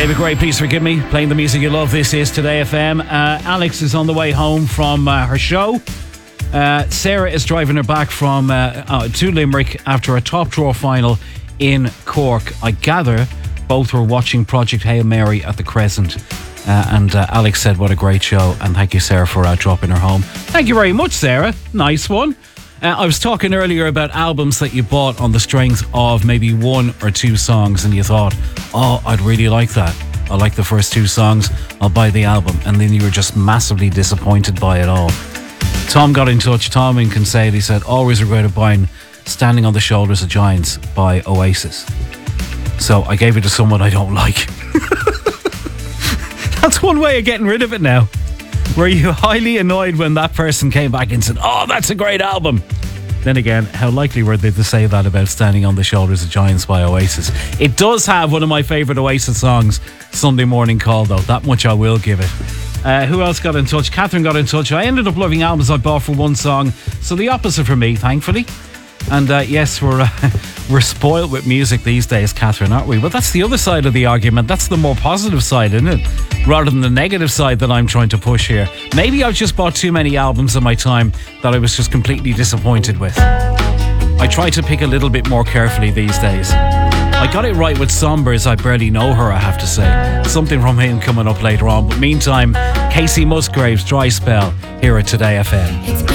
David Gray, please forgive me. Playing the music you love. This is Today FM. Alex is on the way home from her show. Sarah is driving her back from to Limerick after a top draw final in Cork. I gather both were watching Project Hail Mary at the Crescent. And Alex said what a great show, and thank you, Sarah, for dropping her home. Thank you very much, Sarah. Nice one. I was talking earlier about albums that you bought on the strength of maybe one or two songs, and you thought, oh, I'd really like that. I like the first two songs, I'll buy the album. And then you were just massively disappointed by it all. Tom got in touch. Tom in Kinsale, he said, always regretted buying Standing on the Shoulders of Giants by Oasis. So I gave it to someone I don't like. That's one way of getting rid of it now. Were you highly annoyed when that person came back and said, oh, that's a great album? Then again, how likely were they to say that about Standing on the Shoulders of Giants by Oasis? It does have one of my favourite Oasis songs, Sunday Morning Call, though. That much I will give it. Who else got in touch? Catherine got in touch. I ended up loving albums I bought for one song. So the opposite for me, thankfully. And yes, we're spoiled with music these days, Catherine, aren't we? But that's the other side of the argument. That's the more positive side, isn't it? Rather than the negative side that I'm trying to push here. Maybe I've just bought too many albums in my time that I was just completely disappointed with. I try to pick a little bit more carefully these days. I got it right with Sombers, I Barely Know Her, I have to say. Something from him coming up later on. But meantime, Casey Musgraves, Dry Spell, here at Today FM.